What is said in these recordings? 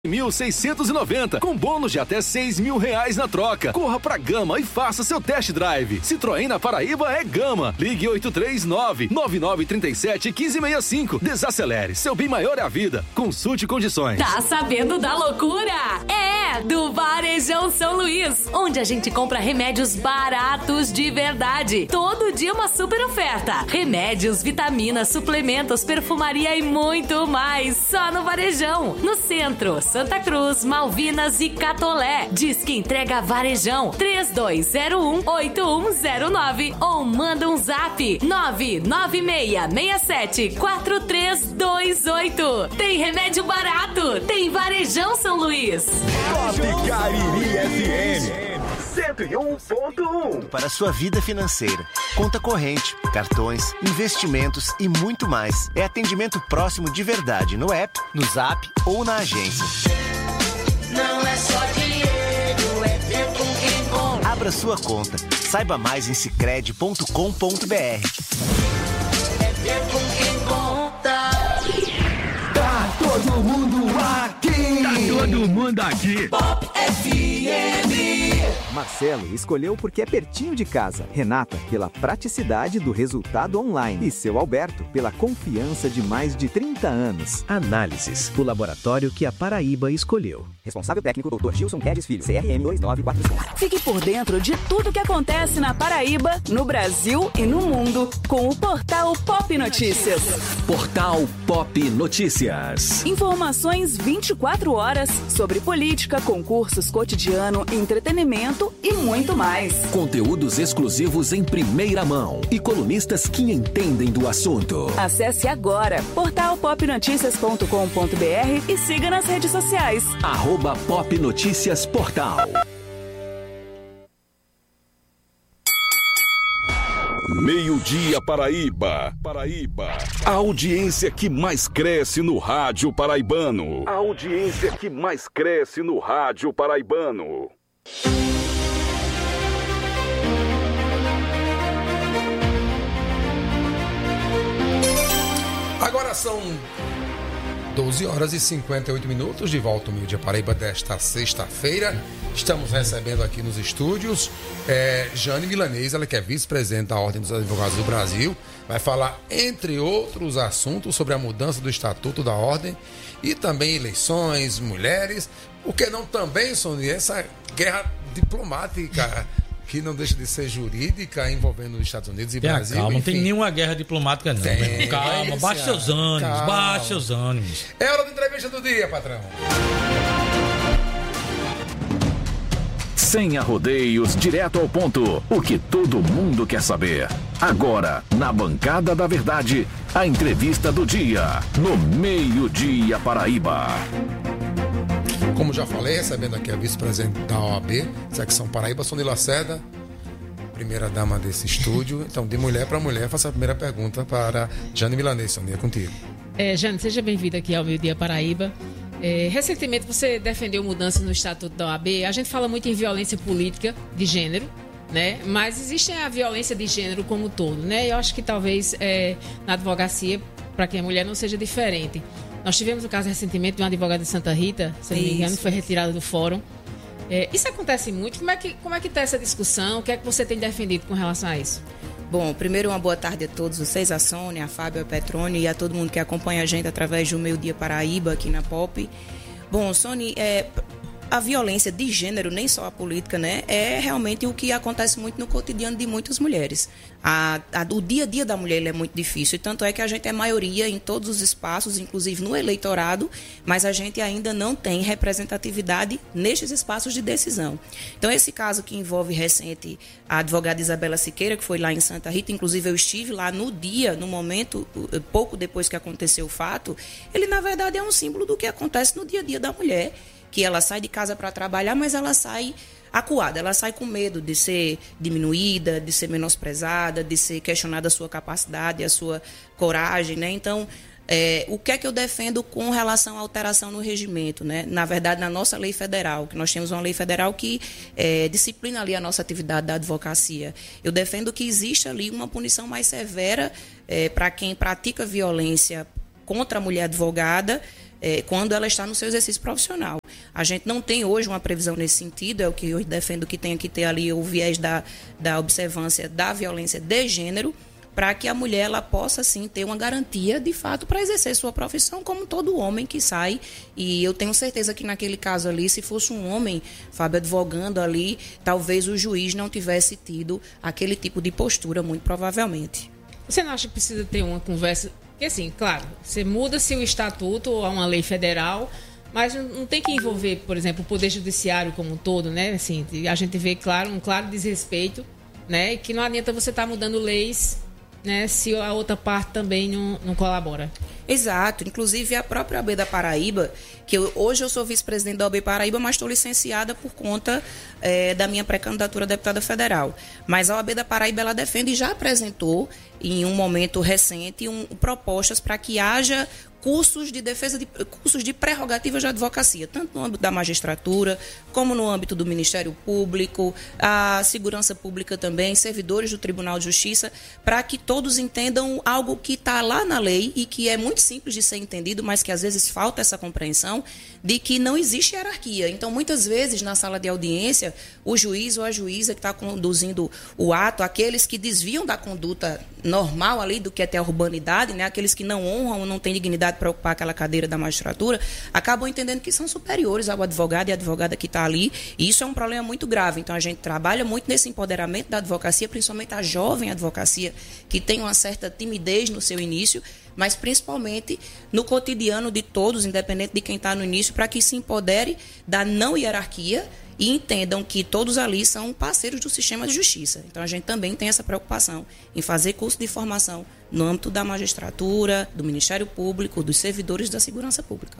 1.690, com bônus de até R$6.000 na troca. Corra pra Gama e faça seu test drive. Citroën na Paraíba é Gama. Ligue 839-9937-1565. Desacelere, seu bem maior é a vida. Consulte condições. Tá sabendo da loucura? É, do Varejão São Luís, onde a gente compra remédios baratos de verdade. Todo dia uma super oferta. Remédios, vitaminas, suplementos, perfumaria e muito mais. Só no Varejão. No centro, Santa Cruz, Malvinas e Catolé. Diz que entrega Varejão 3201-8109 ou manda um zap 996674328. Tem remédio barato, tem Varejão São Luís. Top Cariri FM 101.1. Para a sua vida financeira, conta corrente, cartões, investimentos e muito mais. É atendimento próximo de verdade no app, no zap ou na agência. Não é só dinheiro, é ter com quem conta. Abra sua conta. Saiba mais em sicredi.com.br. É ter com quem conta. Tá todo mundo aqui. Tá todo mundo aqui. Pop FM. Marcelo escolheu porque é pertinho de casa. Renata, pela praticidade do resultado online. E seu Alberto, pela confiança de mais de 30 anos. Análises, o laboratório que a Paraíba escolheu. Responsável técnico, Dr. Gilson Guedes Filho, CRM 2945. Fique por dentro de tudo que acontece na Paraíba, no Brasil e no mundo com o Portal Pop Notícias. Portal Pop Notícias. Informações 24 horas sobre política, concursos, cotidiano, entretenimento e muito mais. Conteúdos exclusivos em primeira mão e colunistas que entendem do assunto. Acesse agora portalpopnoticias.com.br e siga nas redes sociais. @Pop Notícias Portal. Meio-dia Paraíba. A audiência que mais cresce no rádio paraibano. Agora são 12 horas e 58 minutos, de volta ao Meio-Dia Paraíba desta sexta-feira. Estamos recebendo aqui nos estúdios Jane Milanês, ela que é vice-presidente da Ordem dos Advogados do Brasil. Vai falar, entre outros assuntos, sobre a mudança do Estatuto da Ordem e também eleições, mulheres. Por que não também, Sônia, essa guerra diplomática que não deixa de ser jurídica, envolvendo os Estados Unidos e Brasil. Calma, não enfim. tem nenhuma guerra diplomática, não. Calma, baixe seus ânimos, É hora da entrevista do dia, patrão. Sem arrodeios, direto ao ponto. O que todo mundo quer saber. Agora, na Bancada da Verdade, a entrevista do dia, no Meio-Dia Paraíba. Como já falei, recebendo aqui a vice-presidente da OAB, secção Paraíba, Sônia Lacerda, primeira dama desse estúdio. Então, de mulher para mulher, faço a primeira pergunta para Jane Milanês. Sônia, é contigo. Jane, seja bem-vinda aqui ao Meio-Dia Paraíba. Recentemente você defendeu mudança no Estatuto da OAB. A gente fala muito em violência política de gênero, né? Mas existe a violência de gênero como um todo, né? Eu acho que talvez na advocacia, para quem é mulher, não seja diferente. Nós tivemos o caso recentemente de uma advogada de Santa Rita, se não me engano, que foi retirada do fórum. Isso acontece muito. Como é que está essa discussão? O que é que você tem defendido com relação a isso? Bom, primeiro uma boa tarde a todos vocês, a Sônia, a Fábio, a Petrone e a todo mundo que acompanha a gente através do Meio-Dia Paraíba aqui na Pop. Bom, Sônia, a violência de gênero, nem só a política, né, é realmente o que acontece muito no cotidiano de muitas mulheres. O dia a dia da mulher é muito difícil, e tanto é que a gente é maioria em todos os espaços, inclusive no eleitorado, mas a gente ainda não tem representatividade nestes espaços de decisão. Então, esse caso que envolve recente a advogada Isabela Siqueira, que foi lá em Santa Rita, inclusive eu estive lá no momento, pouco depois que aconteceu o fato, ele na verdade é um símbolo do que acontece no dia a dia da mulher, que ela sai de casa para trabalhar, mas ela sai acuada, ela sai com medo de ser diminuída, de ser menosprezada, de ser questionada a sua capacidade, a sua coragem, né? Então, o que é que eu defendo com relação à alteração no regimento, né? Na verdade, na nossa lei federal, que nós temos uma lei federal que disciplina ali a nossa atividade da advocacia. Eu defendo que exista ali uma punição mais severa para quem pratica violência contra a mulher advogada, quando ela está no seu exercício profissional. A gente não tem hoje uma previsão nesse sentido, é o que eu defendo que tenha que ter ali o viés da observância da violência de gênero, para que a mulher ela possa, sim, ter uma garantia, de fato, para exercer sua profissão, como todo homem que sai. E eu tenho certeza que naquele caso ali, se fosse um homem, Fábio, advogando ali, talvez o juiz não tivesse tido aquele tipo de postura, muito provavelmente. Você não acha que precisa ter uma conversa? Porque, assim, claro, você muda-se o estatuto ou a uma lei federal, mas não tem que envolver, por exemplo, o Poder Judiciário como um todo, né? Assim, a gente vê, claro, um claro desrespeito, né? Que não adianta você estar mudando leis, né, se a outra parte também não colabora. Exato, inclusive a própria OAB da Paraíba, que hoje eu sou vice-presidente da OAB Paraíba, mas estou licenciada por conta da minha pré-candidatura a deputada federal. Mas a OAB da Paraíba, ela defende e já apresentou, em um momento recente, propostas para que haja cursos de defesa, cursos de prerrogativas de advocacia, tanto no âmbito da magistratura, como no âmbito do Ministério Público, a segurança pública também, servidores do Tribunal de Justiça, para que todos entendam algo que está lá na lei e que é muito simples de ser entendido, mas que às vezes falta essa compreensão de que não existe hierarquia. Então, muitas vezes, na sala de audiência, o juiz ou a juíza que está conduzindo o ato, aqueles que desviam da conduta normal ali do que é ter a urbanidade, né? Aqueles que não honram, não têm dignidade para ocupar aquela cadeira da magistratura, acabam entendendo que são superiores ao advogado e a advogada que está ali, e isso é um problema muito grave. Então a gente trabalha muito nesse empoderamento da advocacia, principalmente a jovem advocacia, que tem uma certa timidez no seu início, mas principalmente no cotidiano de todos, independente de quem está no início, para que se empodere da não hierarquia e entendam que todos ali são parceiros do sistema de justiça. Então a gente também tem essa preocupação em fazer curso de formação no âmbito da magistratura, do Ministério Público, dos servidores da segurança pública.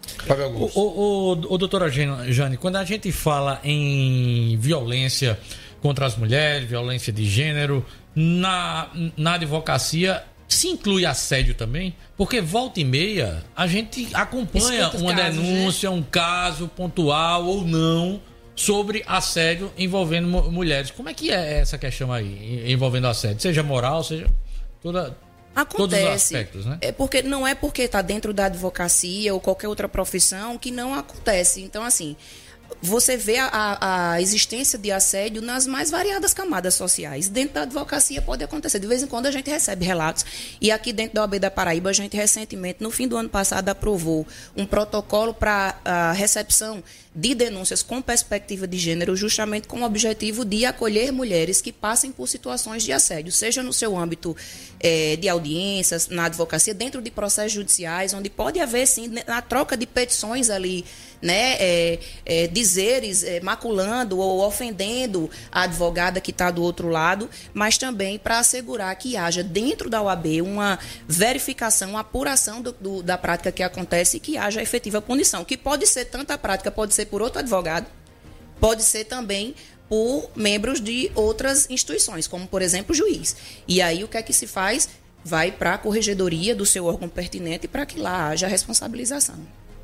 Doutora Jane, quando a gente fala em violência contra as mulheres, violência de gênero, na advocacia, se inclui assédio também? Porque volta e meia a gente acompanha uma denúncia, né? Um caso pontual ou não sobre assédio envolvendo mulheres. Como é que é essa questão aí, envolvendo assédio? Seja moral, seja todos os aspectos, né? Porque não é porque está dentro da advocacia ou qualquer outra profissão que não acontece. Então, assim, você vê a existência de assédio nas mais variadas camadas sociais. Dentro da advocacia pode acontecer. De vez em quando a gente recebe relatos. E aqui dentro da OAB da Paraíba, a gente recentemente, no fim do ano passado, aprovou um protocolo para a recepção de denúncias com perspectiva de gênero, justamente com o objetivo de acolher mulheres que passem por situações de assédio, seja no seu âmbito de audiências, na advocacia, dentro de processos judiciais, onde pode haver, sim, na troca de petições ali, né, dizeres maculando ou ofendendo a advogada que está do outro lado, mas também para assegurar que haja dentro da OAB uma verificação, uma apuração da prática que acontece e que haja efetiva punição, que pode ser tanto a prática, pode ser por outro advogado, pode ser também por membros de outras instituições, como, por exemplo, o juiz. E aí o que é que se faz? Vai para a corregedoria do seu órgão pertinente para que lá haja responsabilização.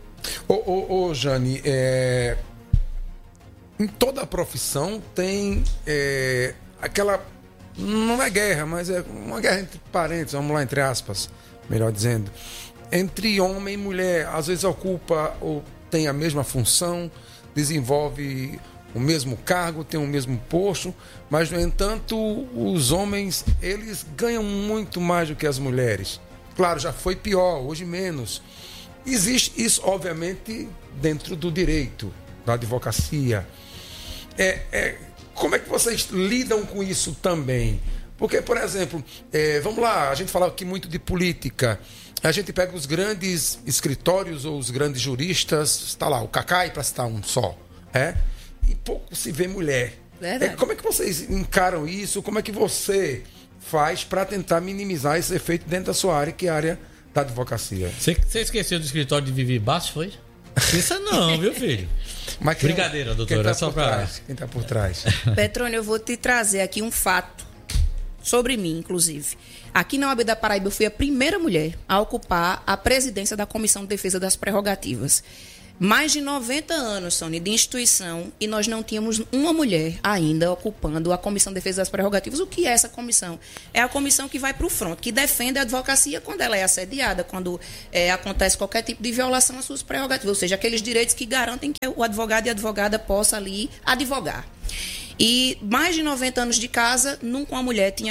Jane, em toda a profissão tem aquela, não é guerra, mas é uma guerra entre parentes, vamos lá, entre aspas, melhor dizendo, entre homem e mulher. Às vezes ocupa ou tem a mesma função, desenvolve o mesmo cargo, tem o mesmo posto, mas, no entanto, os homens, eles ganham muito mais do que as mulheres. Claro, já foi pior, hoje menos. Existe isso, obviamente, dentro do direito, da advocacia. Como é que vocês lidam com isso também? Porque, por exemplo, vamos lá, a gente fala aqui muito de política. A gente pega os grandes escritórios ou os grandes juristas, está lá, o Cacai, para citar um só, e pouco se vê mulher. Como é que vocês encaram isso? Como é que você faz para tentar minimizar esse efeito dentro da sua área, que é a área da advocacia? Você esqueceu do escritório de Vivi Bastos, foi? Isso não, viu, filho? Mas brincadeira, doutora. Quem está por trás? Petrônio, eu vou te trazer aqui um fato sobre mim, inclusive. Aqui na OAB da Paraíba, eu fui a primeira mulher a ocupar a presidência da Comissão de Defesa das Prerrogativas. Mais de 90 anos, Sônia, de instituição, e nós não tínhamos uma mulher ainda ocupando a Comissão de Defesa das Prerrogativas. O que é essa comissão? É a comissão que vai para o front, que defende a advocacia quando ela é assediada, quando acontece qualquer tipo de violação às suas prerrogativas, ou seja, aqueles direitos que garantem que o advogado e a advogada possa ali advogar. E mais de 90 anos de casa, nunca uma mulher tinha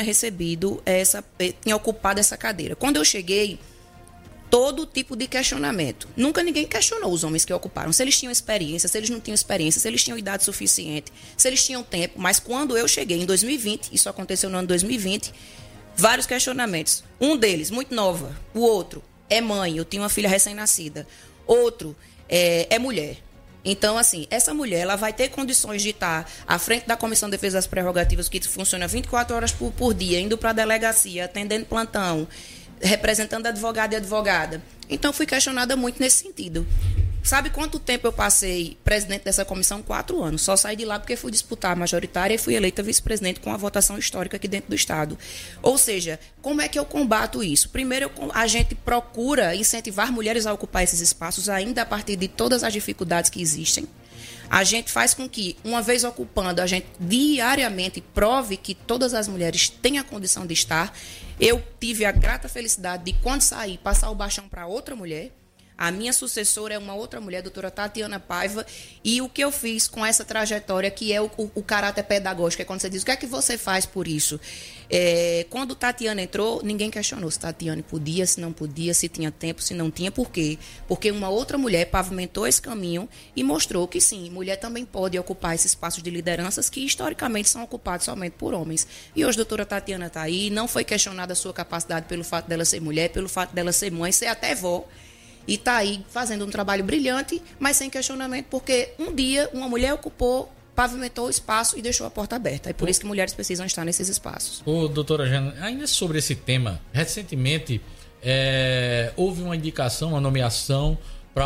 tinha ocupado essa cadeira. Quando eu cheguei, todo tipo de questionamento. Nunca ninguém questionou os homens que ocuparam. Se eles tinham experiência, se eles não tinham experiência, se eles tinham idade suficiente, se eles tinham tempo. Mas quando eu cheguei em 2020, isso aconteceu no ano 2020, vários questionamentos. Um deles, muito nova. O outro, é mãe, eu tinha uma filha recém-nascida. Outro, é mulher. Então, assim, essa mulher ela vai ter condições de estar à frente da Comissão de Defesa das Prerrogativas, que funciona 24 horas por dia, indo para a delegacia, atendendo plantão, representando advogado e advogada. Então, fui questionada muito nesse sentido. Sabe quanto tempo eu passei presidente dessa comissão? 4 anos. Só saí de lá porque fui disputar a majoritária e fui eleita vice-presidente com a votação histórica aqui dentro do Estado. Ou seja, como é que eu combato isso? Primeiro, a gente procura incentivar mulheres a ocupar esses espaços, ainda a partir de todas as dificuldades que existem. A gente faz com que, uma vez ocupando, a gente diariamente prove que todas as mulheres têm a condição de estar. Eu tive a grata felicidade de, quando sair, passar o bastão para outra mulher. A minha sucessora é uma outra mulher, a doutora Tatiana Paiva, e o que eu fiz com essa trajetória, que é o caráter pedagógico, é quando você diz, o que é que você faz por isso? Quando Tatiana entrou, ninguém questionou se Tatiana podia, se não podia, se tinha tempo, se não tinha. Por quê? Porque uma outra mulher pavimentou esse caminho e mostrou que sim, mulher também pode ocupar esses espaços de lideranças que historicamente são ocupados somente por homens. E hoje a doutora Tatiana está aí, não foi questionada a sua capacidade pelo fato dela ser mulher, pelo fato dela ser mãe, ser até vó. E está aí fazendo um trabalho brilhante, mas sem questionamento, porque um dia uma mulher ocupou, pavimentou o espaço e deixou a porta aberta. É por isso que mulheres precisam estar nesses espaços. Doutora Jana, ainda sobre esse tema, recentemente houve uma indicação, uma nomeação para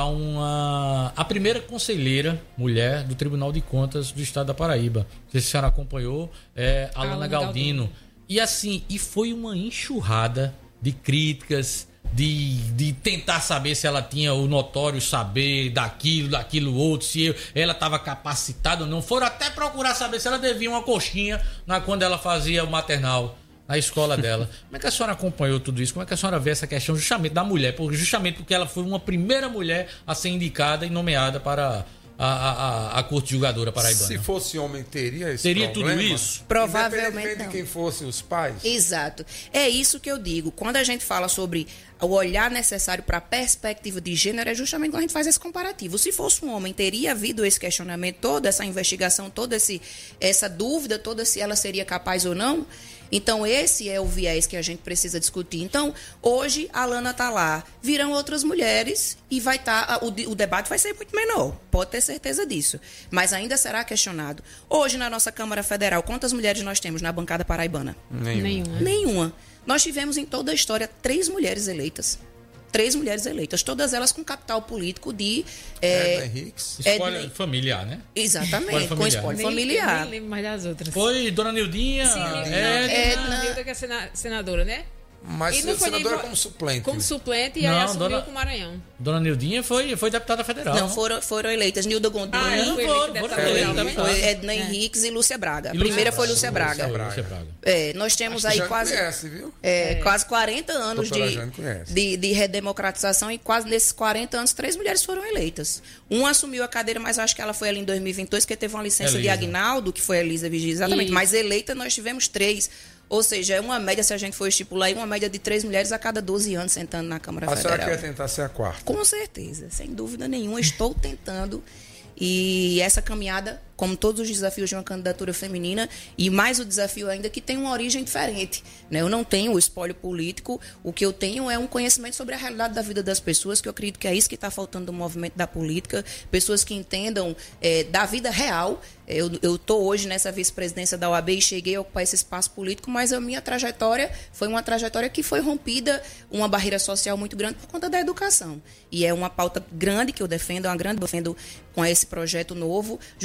a primeira conselheira mulher do Tribunal de Contas do Estado da Paraíba. Não sei se a senhora acompanhou, Alana Galdino. E assim, foi uma enxurrada de críticas, de tentar saber se ela tinha o notório saber daquilo outro, se ela estava capacitada ou não. Foram até procurar saber se ela devia uma coxinha quando ela fazia o maternal na escola dela. Como é que a senhora acompanhou tudo isso? Como é que a senhora vê essa questão justamente da mulher? Justamente porque ela foi uma primeira mulher a ser indicada e nomeada para a corte julgadora paraibana. Se fosse homem, teria problema? Tudo isso? Provavelmente não. De quem fossem os pais? Exato. É isso que eu digo. Quando a gente fala sobre o olhar necessário para a perspectiva de gênero, é justamente quando a gente faz esse comparativo. Se fosse um homem, teria havido esse questionamento, toda essa investigação, toda essa dúvida, toda se ela seria capaz ou não. Então, esse é o viés que a gente precisa discutir. Então, hoje, a Alana está lá, virão outras mulheres e vai estar. O debate vai ser muito menor, pode ter certeza disso. Mas ainda será questionado. Hoje, na nossa Câmara Federal, quantas mulheres nós temos na bancada paraibana? Nenhuma. Nós tivemos em toda a história 3 mulheres eleitas. 3 mulheres eleitas, todas elas com capital político de... Espólio familiar, né? Exatamente, com espólio familiar. Nem lembro mais das outras. Foi Dona Nildinha, Dona Nilda, que é senadora, né? Mas e não foi senadora como suplente. Como suplente e aí assumiu com o Maranhão. Dona Nildinha foi deputada federal. Não, foram eleitas Nilda Gondim, Edna Henriques e Lúcia Braga. A primeira foi Lúcia Braga. Nós temos aí quase... Conhece, viu? Quase 40 anos de redemocratização e quase nesses 40 anos 3 mulheres foram eleitas. Uma assumiu a cadeira, mas acho que ela foi ali em 2022, porque teve uma licença de Aguinaldo, que foi a Elisa Vigília, exatamente. Mas eleita nós tivemos 3. Ou seja, é uma média, se a gente for estipular, uma média de 3 mulheres a cada 12 anos sentando na Câmara Federal. A senhora quer tentar ser a 4ª? Com certeza, sem dúvida nenhuma. Estou tentando. E essa caminhada, como todos os desafios de uma candidatura feminina, e mais o desafio ainda que tem uma origem diferente, né? Eu não tenho o espólio político, o que eu tenho é um conhecimento sobre a realidade da vida das pessoas, que eu acredito que é isso que está faltando no movimento da política, pessoas que entendam da vida real. Eu estou hoje nessa vice-presidência da OAB e cheguei a ocupar esse espaço político, mas a minha trajetória foi uma trajetória que foi rompida, uma barreira social muito grande por conta da educação. E é uma pauta grande que eu defendo, com esse projeto novo, justamente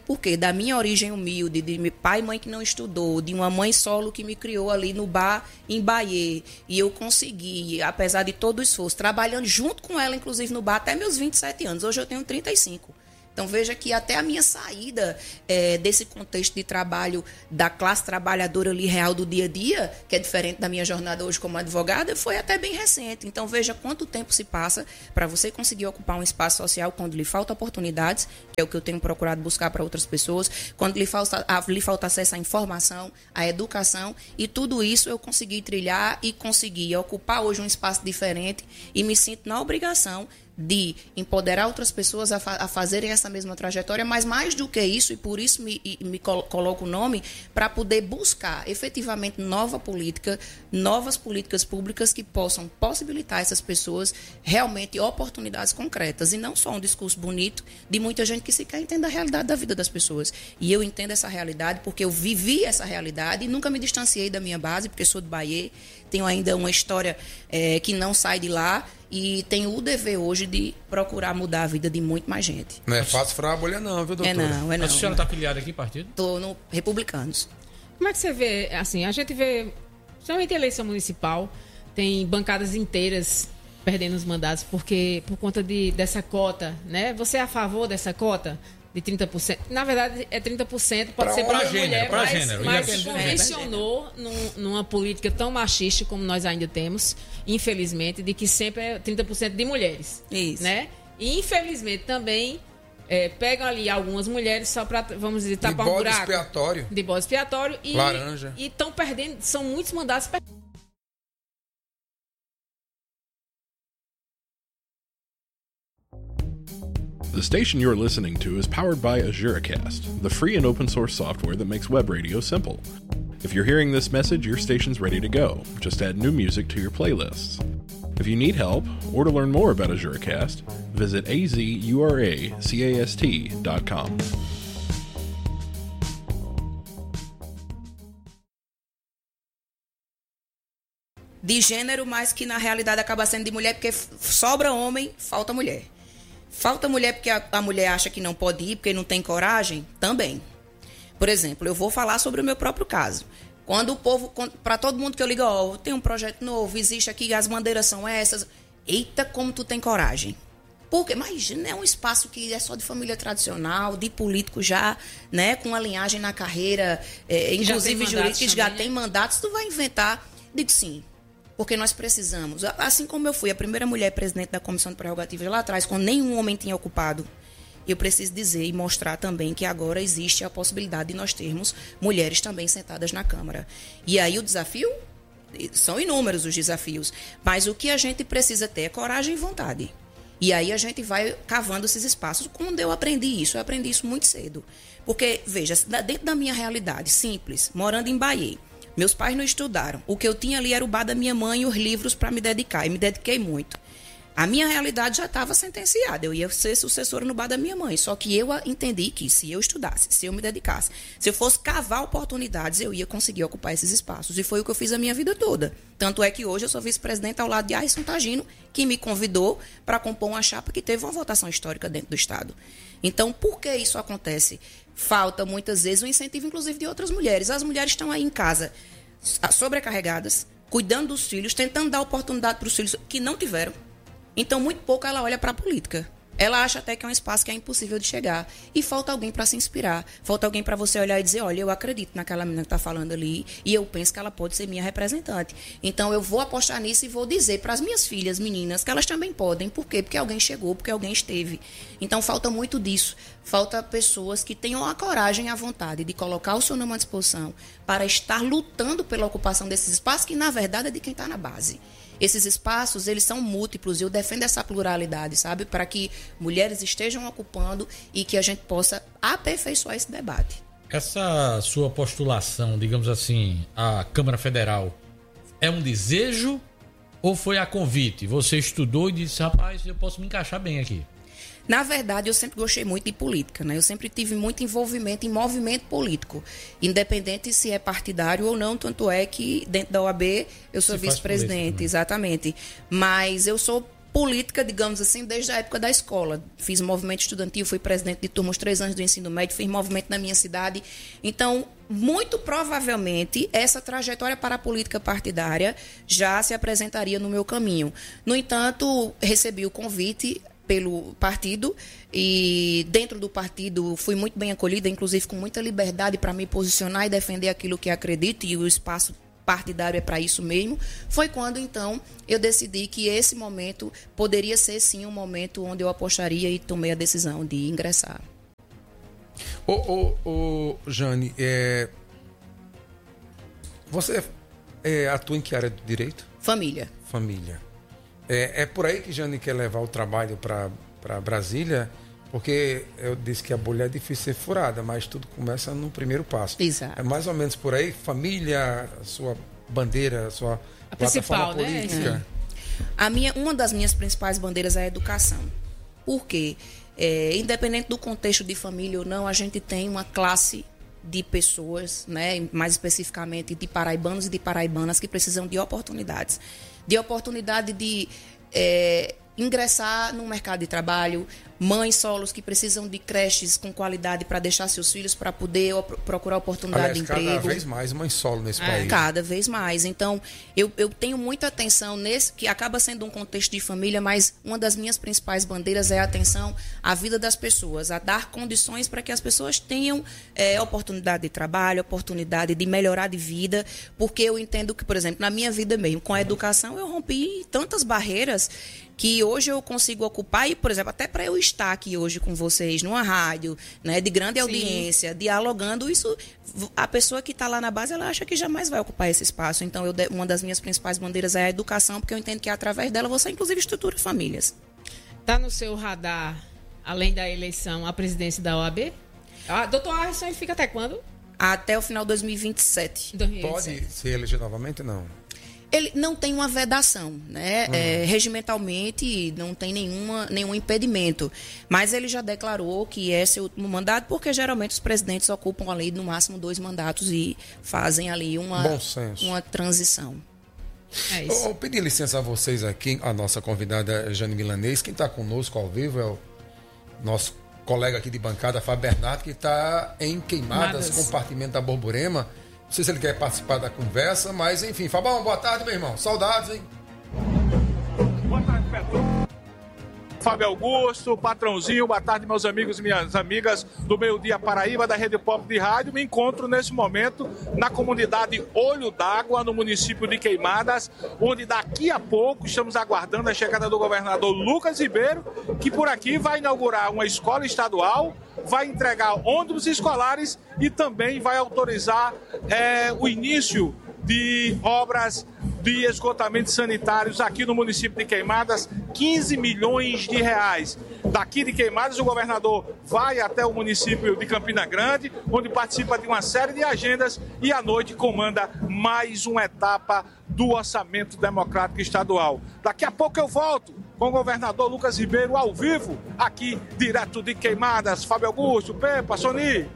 Por quê? Da minha origem humilde, de meu pai e mãe que não estudou, de uma mãe solo que me criou ali no bar em Bahia. E eu consegui, apesar de todo o esforço, trabalhando junto com ela, inclusive no bar, até meus 27 anos. Hoje eu tenho 35. Então, veja que até a minha saída desse contexto de trabalho da classe trabalhadora ali real do dia a dia, que é diferente da minha jornada hoje como advogada, foi até bem recente. Então, veja quanto tempo se passa para você conseguir ocupar um espaço social quando lhe falta oportunidades, que é o que eu tenho procurado buscar para outras pessoas, quando lhe falta acesso à informação, à educação, e tudo isso eu consegui trilhar e consegui ocupar hoje um espaço diferente e me sinto na obrigação de empoderar outras pessoas a fazerem essa mesma trajetória, mas mais do que isso, e por isso me coloco o nome, para poder buscar efetivamente novas políticas públicas que possam possibilitar essas pessoas realmente oportunidades concretas, e não só um discurso bonito de muita gente que sequer entende a realidade da vida das pessoas. E eu entendo essa realidade porque eu vivi essa realidade e nunca me distanciei da minha base, porque sou de Bahia, tenho ainda uma história que não sai de lá, e tenho o dever hoje de procurar mudar a vida de muito mais gente. Não é fácil furar a bolha não, viu, doutora? É não. A senhora está afiliada aqui, partido? Estou no Republicanos. Como é que você vê, assim, a gente vê, principalmente a eleição municipal, tem bancadas inteiras perdendo os mandatos por conta dessa cota, né? Você é a favor dessa cota? De 30%. Na verdade, é 30%, pode ser para mulher, mas convencionou numa política tão machista como nós ainda temos, infelizmente, de que sempre é 30% de mulheres. Isso. Né? E, infelizmente, também pegam ali algumas mulheres só para, vamos dizer, tapar um buraco. De bode expiatório. E laranja. E estão perdendo, são muitos mandatos perdidos. The station you're listening to is powered by AzureCast, the free and open source software that makes web radio simple. If you're hearing this message, your station's ready to go. Just add new music to your playlists. If you need help or to learn more about AzureCast, visit azuracast.com. De gênero, mas que na realidade acaba sendo de mulher, porque sobra homem, falta mulher. Falta mulher porque a mulher acha que não pode ir, porque não tem coragem? Também. Por exemplo, eu vou falar sobre o meu próprio caso. Quando o povo, para todo mundo que eu ligo, tem um projeto novo, existe aqui, as bandeiras são essas. Eita, como tu tem coragem. Porque, imagina, é um espaço que é só de família tradicional, de político já, né, com uma linhagem na carreira, inclusive jurídica, que já tem mandatos, tu vai inventar. Digo sim. Porque nós precisamos, assim como eu fui a primeira mulher presidente da Comissão de Prerrogativas lá atrás, quando nenhum homem tinha ocupado, eu preciso dizer e mostrar também que agora existe a possibilidade de nós termos mulheres também sentadas na Câmara. E aí o desafio, são inúmeros os desafios, mas o que a gente precisa ter é coragem e vontade. E aí a gente vai cavando esses espaços. Quando eu aprendi isso muito cedo. Porque, veja, dentro da minha realidade simples, morando em Bahia, meus pais não estudaram. O que eu tinha ali era o bar da minha mãe e os livros para me dedicar. E me dediquei muito. A minha realidade já estava sentenciada. Eu ia ser sucessora no bar da minha mãe. Só que eu entendi que se eu estudasse, se eu me dedicasse, se eu fosse cavar oportunidades, eu ia conseguir ocupar esses espaços. E foi o que eu fiz a minha vida toda. Tanto é que hoje eu sou vice-presidente ao lado de Aisson Tagino, que me convidou para compor uma chapa que teve uma votação histórica dentro do Estado. Então, por que isso acontece? Falta, muitas vezes, o incentivo, inclusive, de outras mulheres. As mulheres estão aí em casa sobrecarregadas, cuidando dos filhos, tentando dar oportunidade para os filhos que não tiveram. Então, muito pouco ela olha para a política. Ela acha até que é um espaço que é impossível de chegar. E falta alguém para se inspirar. Falta alguém para você olhar e dizer, olha, eu acredito naquela menina que está falando ali e eu penso que ela pode ser minha representante. Então, eu vou apostar nisso e vou dizer para as minhas filhas, meninas, que elas também podem. Por quê? Porque alguém chegou, porque alguém esteve. Então, falta muito disso. Falta pessoas que tenham a coragem e a vontade de colocar o seu nome à disposição para estar lutando pela ocupação desses espaços, que, na verdade, é de quem está na base. Esses espaços, eles são múltiplos e eu defendo essa pluralidade, sabe? Para que mulheres estejam ocupando e que a gente possa aperfeiçoar esse debate. Essa sua postulação, digamos assim, à Câmara Federal, é um desejo ou foi a convite? Você estudou e disse, rapaz, eu posso me encaixar bem aqui. Na verdade, eu sempre gostei muito de política, né? Eu sempre tive muito envolvimento em movimento político, independente se é partidário ou não, tanto é que dentro da OAB eu sou vice-presidente, exatamente. Mas eu sou política, digamos assim, desde a época da escola. Fiz movimento estudantil, fui presidente de turma os 3 anos do ensino médio, fiz movimento na minha cidade. Então, muito provavelmente, essa trajetória para a política partidária já se apresentaria no meu caminho. No entanto, recebi o convite pelo partido e dentro do partido fui muito bem acolhida, inclusive com muita liberdade para me posicionar e defender aquilo que acredito, e o espaço partidário é para isso mesmo. Foi quando, então, eu decidi que esse momento poderia ser, sim, um momento onde eu apostaria e tomei a decisão de ingressar. Jane, você atua em que área do direito? Família. É por aí que Jane quer levar o trabalho para Brasília, porque eu disse que a bolha é difícil ser furada, mas tudo começa no primeiro passo. Exato. É mais ou menos por aí, família, a sua bandeira, a sua a plataforma principal, política. Né? Uma das minhas principais bandeiras é a educação. Por quê? Independente do contexto de família ou não, a gente tem uma classe de pessoas, né, mais especificamente de paraibanos e de paraibanas, que precisam de oportunidades. De oportunidade de ingressar no mercado de trabalho, mães solos que precisam de creches com qualidade para deixar seus filhos, para poder procurar oportunidade de emprego. Cada vez mais mães solo nesse país. Cada vez mais. Então, eu tenho muita atenção nesse, que acaba sendo um contexto de família, mas uma das minhas principais bandeiras é a atenção à vida das pessoas, a dar condições para que as pessoas tenham oportunidade de trabalho, oportunidade de melhorar de vida, porque eu entendo que, por exemplo, na minha vida mesmo, com a educação, eu rompi tantas barreiras que hoje eu consigo ocupar, e, por exemplo, até para eu estar aqui hoje com vocês, numa rádio, né, de grande audiência, dialogando, isso, a pessoa que está lá na base, ela acha que jamais vai ocupar esse espaço. Então, uma das minhas principais bandeiras é a educação, porque eu entendo que através dela você, inclusive, estrutura famílias. Está no seu radar, além da eleição, a presidência da OAB? Doutor Arson, ele fica até quando? Até o final de 2027. Pode se eleger novamente, não? Ele não tem uma vedação, né? Regimentalmente não tem nenhum impedimento. Mas ele já declarou que é seu último mandato, porque geralmente os presidentes ocupam ali no máximo 2 mandatos e fazem ali uma transição. É isso. Eu pedi licença a vocês aqui, a nossa convidada Jane Milanês. Quem está conosco ao vivo é o nosso colega aqui de bancada, Fábio Bernardo, que está em Queimadas, compartimento da Borborema. Não sei se ele quer participar da conversa, mas enfim. Fabão, boa tarde, meu irmão. Saudades, hein? Boa tarde, Petro. Fábio Augusto, patrãozinho, boa tarde, meus amigos e minhas amigas do Meio Dia Paraíba, da Rede Pop de Rádio. Me encontro nesse momento na comunidade Olho d'Água, no município de Queimadas, onde daqui a pouco estamos aguardando a chegada do governador Lucas Ribeiro, que por aqui vai inaugurar uma escola estadual, vai entregar ônibus escolares e também vai autorizar o início de obras de esgotamentos sanitários aqui no município de Queimadas, 15 milhões de reais. Daqui de Queimadas, o governador vai até o município de Campina Grande, onde participa de uma série de agendas e à noite comanda mais uma etapa do orçamento democrático estadual. Daqui a pouco eu volto com o governador Lucas Ribeiro ao vivo, aqui direto de Queimadas. Fábio Augusto, Pepa, Soni.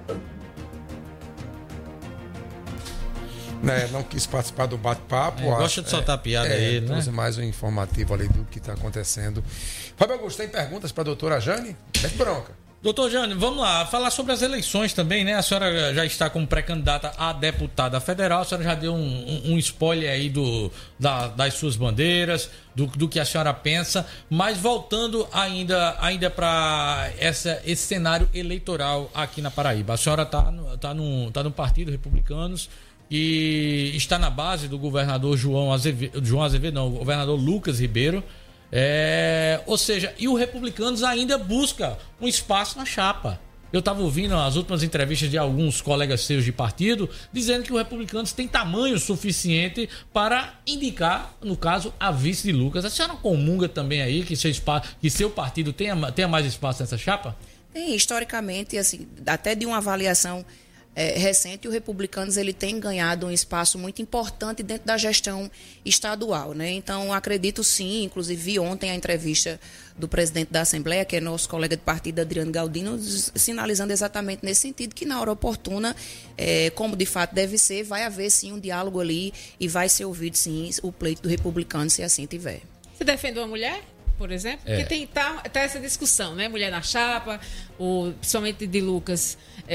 Não quis participar do bate-papo. Gosta de soltar piada aí, né? Mais um informativo ali do que está acontecendo. Fábio Augusto, tem perguntas para a doutora Jane? Mete bronca. Doutor Jane, vamos lá, falar sobre as eleições também, né? A senhora já está como pré-candidata a deputada federal, a senhora já deu um spoiler aí das suas bandeiras, do que a senhora pensa, mas voltando ainda para esse cenário eleitoral aqui na Paraíba. A senhora tá no Partido Republicanos e está na base do governador o governador Lucas Ribeiro. Ou seja, e o Republicanos ainda busca um espaço na chapa. Eu estava ouvindo as últimas entrevistas de alguns colegas seus de partido dizendo que o Republicanos tem tamanho suficiente para indicar, no caso, a vice de Lucas. A senhora comunga também aí que seu partido tenha mais espaço nessa chapa? Tem, historicamente, assim, até de uma avaliação recente, o Republicanos ele tem ganhado um espaço muito importante dentro da gestão estadual, né? Então, acredito sim, inclusive vi ontem a entrevista do presidente da Assembleia, que é nosso colega de partido, Adriano Galdino, sinalizando exatamente nesse sentido, que na hora oportuna, como de fato deve ser, vai haver sim um diálogo ali e vai ser ouvido sim o pleito do Republicano, se assim tiver. Você defende uma mulher, por exemplo? Porque tá essa discussão, né? Mulher na chapa, principalmente de Lucas.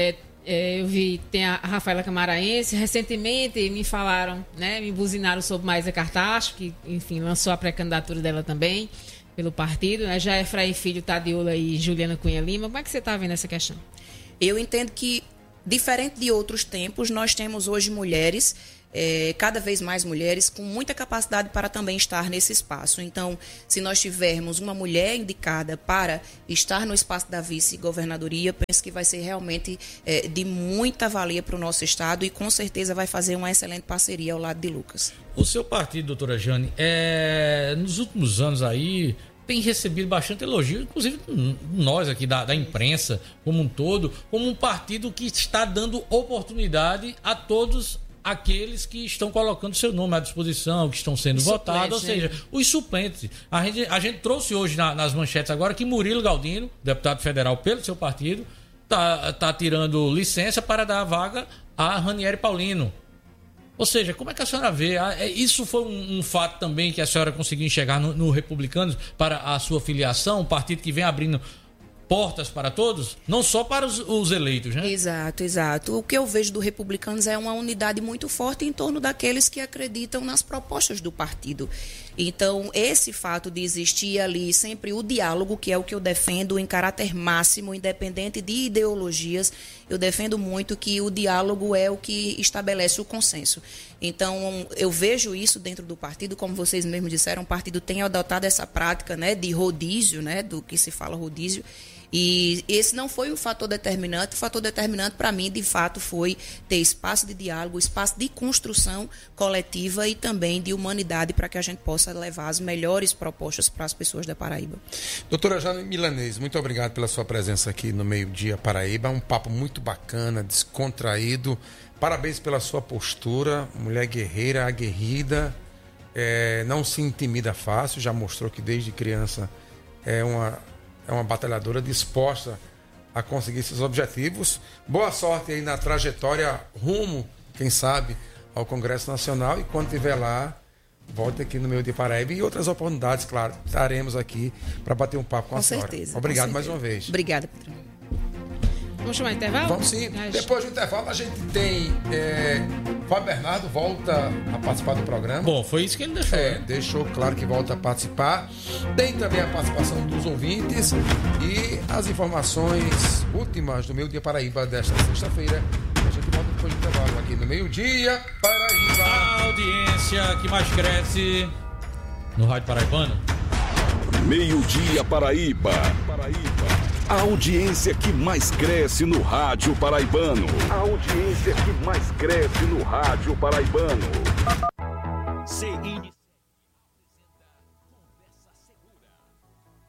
Eu vi, tem a Rafaela Camaraense. Recentemente me falaram, né? Me buzinaram sobre Maísa Cartacho, que, enfim, lançou a pré-candidatura dela também pelo partido, né? Já Efraim Filho, Tadiola e Juliana Cunha Lima. Como é que você está vendo essa questão? Eu entendo que, diferente de outros tempos, nós temos hoje mulheres, cada vez mais mulheres, com muita capacidade para também estar nesse espaço. Então, se nós tivermos uma mulher indicada para estar no espaço da vice-governadoria, penso que vai ser realmente de muita valia para o nosso Estado e com certeza vai fazer uma excelente parceria ao lado de Lucas. O seu partido, doutora Jane, nos últimos anos aí tem recebido bastante elogio, inclusive nós aqui da imprensa como um todo, como um partido que está dando oportunidade a todos aqueles que estão colocando seu nome à disposição, que estão sendo votados, ou seja, os suplentes. A gente trouxe hoje nas manchetes agora que Murilo Galdino, deputado federal pelo seu partido, tá tirando licença para dar a vaga a Ranieri Paulino. Ou seja, como é que a senhora vê? Isso foi um fato também que a senhora conseguiu enxergar no Republicanos para a sua filiação, um partido que vem abrindo portas para todos, não só para os eleitos, né? Exato. O que eu vejo do Republicanos é uma unidade muito forte em torno daqueles que acreditam nas propostas do partido. Então, esse fato de existir ali sempre o diálogo, que é o que eu defendo em caráter máximo, independente de ideologias, eu defendo muito que o diálogo é o que estabelece o consenso. Então, eu vejo isso dentro do partido, como vocês mesmos disseram, o partido tem adotado essa prática, né, de rodízio, né, do que se fala rodízio. E esse não foi o fator determinante. O fator determinante para mim, de fato, foi ter espaço de diálogo, espaço de construção coletiva e também de humanidade para que a gente possa levar as melhores propostas para as pessoas da Paraíba. Doutora Jane Milanês, muito obrigado pela sua presença aqui no Meio Dia Paraíba. Um papo muito bacana, descontraído. Parabéns pela sua postura, mulher guerreira, aguerrida, não se intimida fácil, já mostrou que desde criança é uma batalhadora disposta a conseguir seus objetivos. Boa sorte aí na trajetória rumo, quem sabe, ao Congresso Nacional. E quando estiver lá, volte aqui no Meio Dia Paraíba e outras oportunidades, claro, estaremos aqui para bater um papo com a senhora. Certeza, obrigado mais uma vez. Obrigada, Pedro. Vamos chamar intervalo? Vamos sim. Depois do intervalo a gente tem Fábio Bernardo volta a participar do programa. Bom, foi isso que ele deixou. Deixou claro que volta a participar. Tem também a participação dos ouvintes e as informações últimas do Meio Dia Paraíba desta sexta-feira. A gente volta depois do intervalo aqui no Meio Dia Paraíba. A audiência que mais cresce no Rádio Paraibano. Meio Dia Paraíba. A audiência que mais cresce no Rádio Paraibano. A audiência que mais cresce no Rádio Paraibano.